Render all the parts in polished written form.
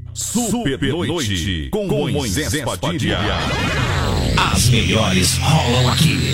Super Noite com Moisés Padilha. As melhores rolam aqui.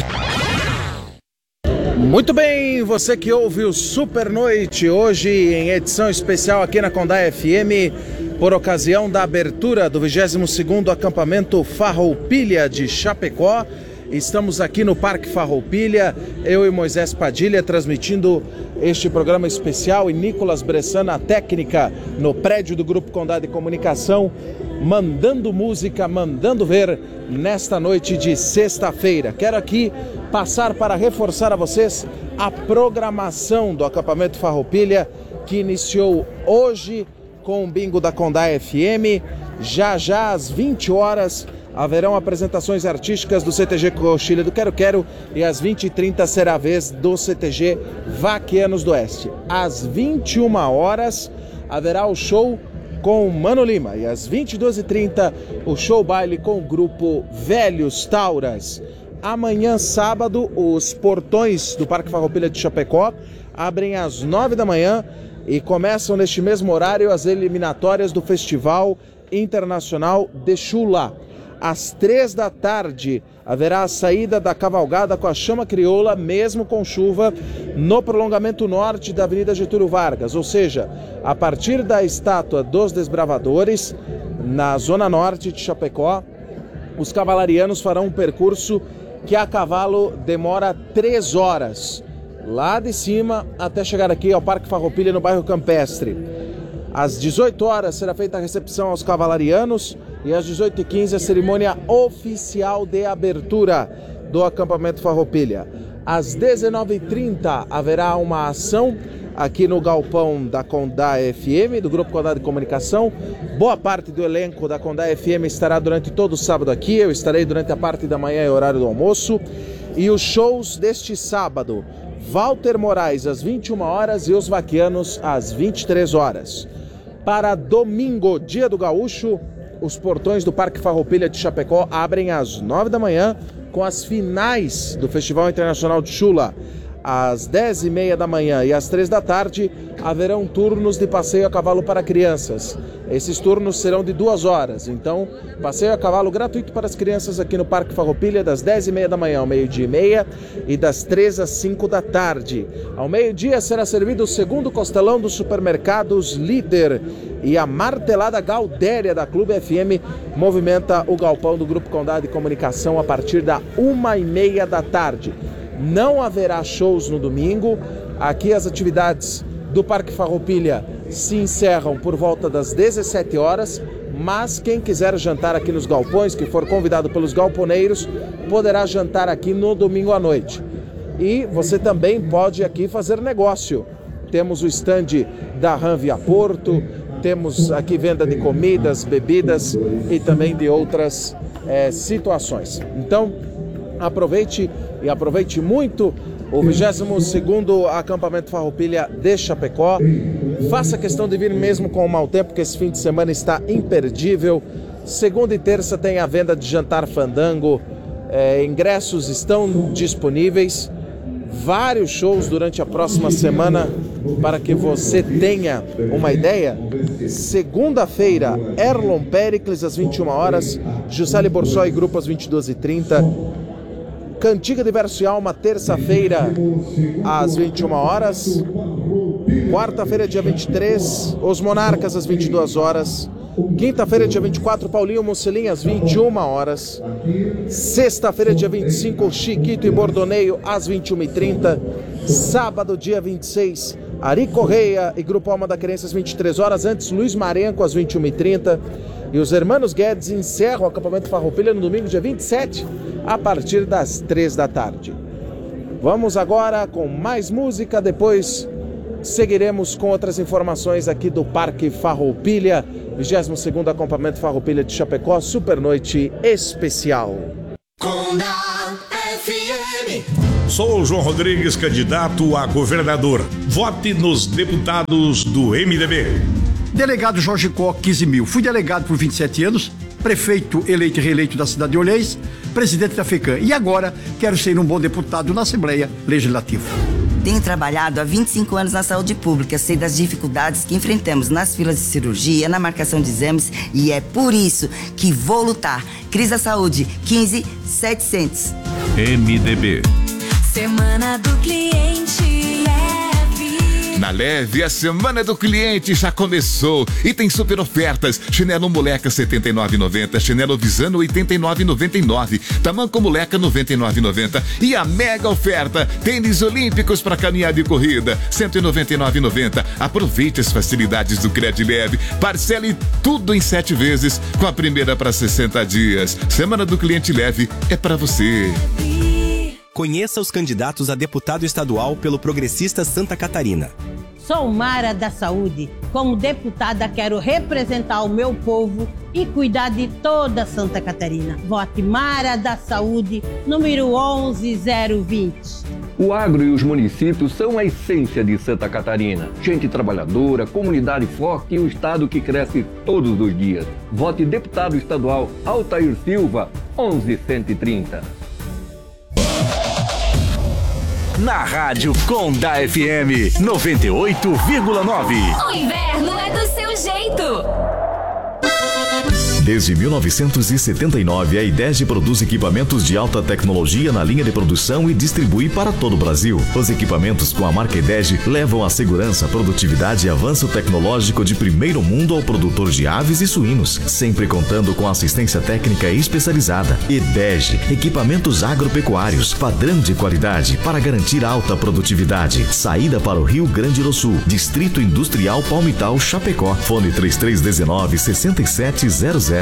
Muito bem, você que ouve o Super Noite, hoje em edição especial aqui na Condá FM, por ocasião da abertura do 22º acampamento Farroupilha de Chapecó. Estamos aqui no Parque Farroupilha, eu e Moisés Padilha transmitindo este programa especial, e Nicolas Bressan na técnica no prédio do Grupo Condá de Comunicação, mandando música, mandando ver nesta noite de sexta-feira. Quero aqui passar para reforçar a vocês a programação do acampamento Farroupilha, que iniciou hoje com o bingo da Condá FM. Já às 20 horas haverão apresentações artísticas do CTG Coxilha do Quero Quero, e às 20h30 será a vez do CTG Vaquianos do Oeste. Às 21 horas haverá o show com Mano Lima, e às 22h30 o show baile com o grupo Velhos Tauras. Amanhã, sábado, os portões do Parque Farroupilha de Chapecó abrem às 9 da manhã e começam neste mesmo horário as eliminatórias do Festival Internacional de Chula. Às 3 da tarde haverá a saída da cavalgada com a chama crioula, mesmo com chuva, no prolongamento norte da Avenida Getúlio Vargas, ou seja, a partir da estátua dos Desbravadores, na zona norte de Chapecó, os cavalarianos farão um percurso que a cavalo demora 3 horas, lá de cima até chegar aqui ao Parque Farroupilha, no bairro Campestre. Às 18 horas será feita a recepção aos cavalarianos, e às 18h15 a cerimônia oficial de abertura do acampamento Farroupilha. Às 19h30 haverá uma ação aqui no galpão da Condá FM, do Grupo Condá de Comunicação. Boa parte do elenco da Condá FM estará durante todo o sábado aqui, eu estarei durante a parte da manhã e horário do almoço. E os shows deste sábado: Walter Moraes às 21 horas e os Vaquianos às 23 horas. Para domingo, dia do Gaúcho, os portões do Parque Farroupilha de Chapecó abrem às 9 da manhã com as finais do Festival Internacional de Chula. Às 10h30 da manhã e às 3 da tarde haverão turnos de passeio a cavalo para crianças. Esses turnos serão de 2 horas, então passeio a cavalo gratuito para as crianças aqui no Parque Farroupilha, das 10h30 da manhã ao 12h30 e das 3 às 5 da tarde. Ao meio-dia será servido o segundo costelão dos supermercados Líder, e a martelada Gaudéria da Clube FM movimenta o galpão do Grupo Condá de Comunicação a partir da 1h30 da tarde. Não haverá shows no domingo. Aqui as atividades do Parque Farroupilha se encerram por volta das 17 horas, mas quem quiser jantar aqui nos galpões, que for convidado pelos galponeiros, poderá jantar aqui no domingo à noite. E você também pode aqui fazer negócio. Temos o estande da RAM Via Porto, temos aqui venda de comidas, bebidas e também de outras situações. Então, aproveite e aproveite muito o 22º acampamento Farroupilha de Chapecó. Faça questão de vir mesmo com o mau tempo, que esse fim de semana está imperdível. Segunda e terça tem a venda de jantar fandango, ingressos estão disponíveis. Vários shows durante a próxima semana para que você tenha uma ideia. Segunda-feira, Erlon Pericles às 21 horas, Juscelie Borsoi Grupo às 22h30. Cantiga de Verso e Alma, terça-feira, às 21 horas. Quarta-feira, dia 23, Os Monarcas, às 22 horas. Quinta-feira, dia 24, Paulinho Mocelin, às 21 horas. Sexta-feira, dia 25, Chiquito e Bordoneio, às 21h30. Sábado, dia 26, Ari Correia e Grupo Alma da Querência, às 23 horas. Antes, Luiz Marenco, às 21h30. E os Hermanos Guedes encerram o acampamento Farroupilha no domingo, dia 27, a partir das 3 da tarde. Vamos agora com mais música, depois seguiremos com outras informações aqui do Parque Farroupilha, 22º acampamento Farroupilha de Chapecó, Super Noite Especial. Condá FM. Sou o João Rodrigues, candidato a governador. Vote nos deputados do MDB. Delegado Jorge Koch, 15.000. Fui delegado por 27 anos, prefeito eleito e reeleito da cidade de Olhês, presidente da FECAM. E agora quero ser um bom deputado na Assembleia Legislativa. Tenho trabalhado há 25 anos na saúde pública, sei das dificuldades que enfrentamos nas filas de cirurgia, na marcação de exames, e é por isso que vou lutar. Cris da Saúde, 15700. MDB. Semana do Cliente Leve. Na Leve, a Semana do Cliente já começou e tem super ofertas. Chinelo Moleca R$ 79,90, chinelo Visano R$ 89,99, tamanco Moleca R$ 99,90 e a mega oferta, tênis olímpicos para caminhada e corrida R$ 199,90. Aproveite as facilidades do Credileve, parcele tudo em 7 vezes, com a primeira para 60 dias. Semana do Cliente Leve é para você. Conheça os candidatos a deputado estadual pelo Progressista Santa Catarina. Sou Mara da Saúde. Como deputada, quero representar o meu povo e cuidar de toda Santa Catarina. Vote Mara da Saúde, número 11020. O agro e os municípios são a essência de Santa Catarina. Gente trabalhadora, comunidade forte e um estado que cresce todos os dias. Vote deputado estadual Altair Silva, 11130. Na Rádio Conda FM 98,9. O inverno é do seu jeito. Desde 1979, a IDEG produz equipamentos de alta tecnologia na linha de produção e distribui para todo o Brasil. Os equipamentos com a marca IDEG levam a segurança, produtividade e avanço tecnológico de primeiro mundo ao produtor de aves e suínos, sempre contando com assistência técnica especializada. IDEG, equipamentos agropecuários, padrão de qualidade para garantir alta produtividade. Saída para o Rio Grande do Sul, Distrito Industrial Palmital, Chapecó. Fone 3319-6700.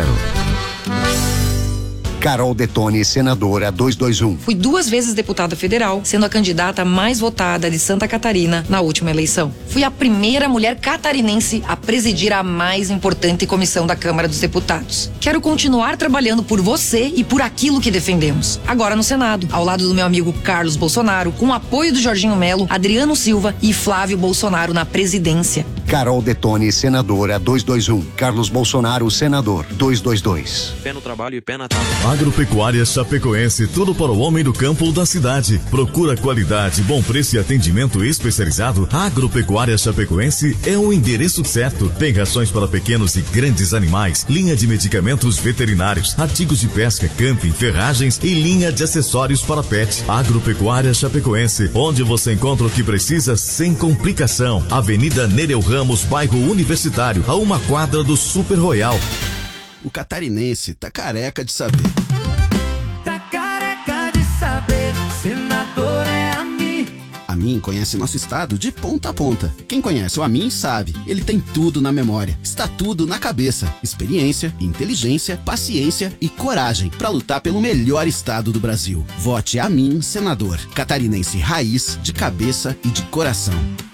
Carol Detoni, senadora 221. Fui 2 vezes deputada federal, sendo a candidata mais votada de Santa Catarina na última eleição. Fui a primeira mulher catarinense a presidir a mais importante comissão da Câmara dos Deputados. Quero continuar trabalhando por você e por aquilo que defendemos. Agora no Senado, ao lado do meu amigo Carlos Bolsonaro, com o apoio do Jorginho Melo, Adriano Silva e Flávio Bolsonaro na presidência. Carol Detoni, senadora 221. Carlos Bolsonaro, senador 222. Pé no trabalho e pé na tábua. Agropecuária Chapecoense, tudo para o homem do campo ou da cidade. Procura qualidade, bom preço e atendimento especializado. Agropecuária Chapecoense é o endereço certo. Tem rações para pequenos e grandes animais, linha de medicamentos veterinários, artigos de pesca, camping, ferragens e linha de acessórios para pet. Agropecuária Chapecoense, onde você encontra o que precisa sem complicação. Avenida Nereu Ramos, bairro Universitário, a 1 quadra do Super Royal. O catarinense tá careca de saber. Tá careca de saber, senador é a mim. A mim conhece nosso estado de ponta a ponta. Quem conhece o Amin sabe, ele tem tudo na memória, está tudo na cabeça. Experiência, inteligência, paciência e coragem para lutar pelo melhor estado do Brasil. Vote Amin, senador. Catarinense raiz, de cabeça e de coração.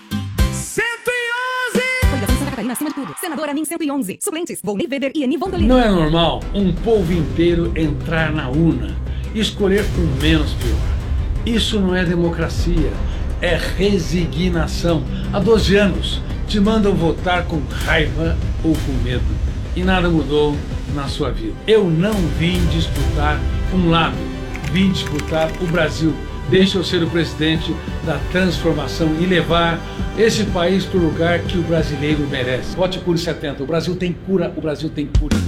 Acima de tudo. Senador Amin 111. Suplentes, Volney Weber e Eni Vondolini. Não é normal um povo inteiro entrar na urna e escolher o menos pior. Isso não é democracia, é resignação. Há 12 anos te mandam votar com raiva ou com medo e nada mudou na sua vida. Eu não vim disputar um lado, vim disputar o Brasil. Deixa eu ser o presidente da transformação e levar esse país para o lugar que o brasileiro merece. Vote Cure 70. O Brasil tem cura, o Brasil tem cura.